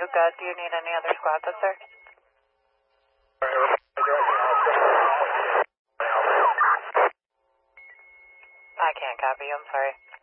Tango God. Do you need any other squad, sir? I can't copy you, I'm sorry.